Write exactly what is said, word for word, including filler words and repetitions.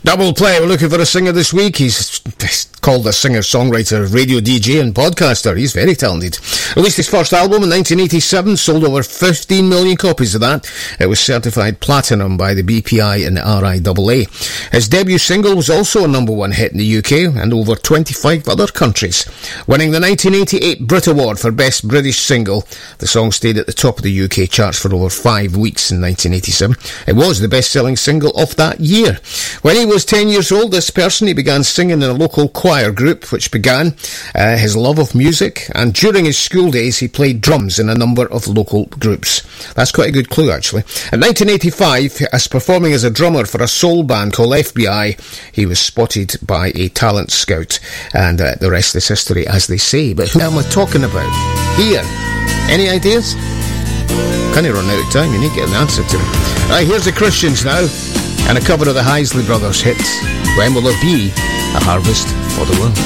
Double play, we're looking for a singer this week. He's called a singer-songwriter, radio D J and podcaster. He's very talented. Released his first album in nineteen eighty-seven, sold over fifteen million copies of that. It was certified platinum by the B P I and the R I A A. His debut single was also a number one hit in the U K and over twenty-five other countries. Winning the nineteen eighty-eight Brit Award for Best British Single, the song stayed at the top of the U K charts for over five weeks in nineteen eighty-seven. It was the best-selling single of that year. When he was ten years old, this person, he began singing in a local choir group, which began uh, his love of music, and during his school days he played drums in a number of local groups. That's quite a good clue, actually. In nineteen eighty-five, as performing as a drummer for a soul band called F B I, he was spotted by a talent scout, and uh, the rest is history, as they say. But who am I talking about here? Any ideas? Kind of run out of time, you need to get an answer to it. Right, here's the Christians now, and a cover of the Heisley Brothers hit, When Will There Be a Harvest for the World?